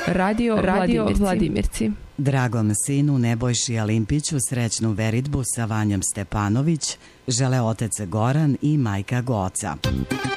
Radio Vladimirci. Dragom sinu Nebojši Alimpiću srećnu veritbu sa Vanjom Stepanović žele otac Goran i majka Goca.